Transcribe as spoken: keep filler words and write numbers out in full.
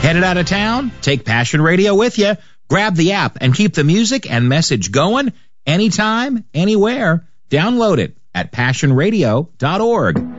Headed out of town? Take Passion Radio with you. Grab the app and keep the music and message going anytime, anywhere. Download it at passion radio dot org.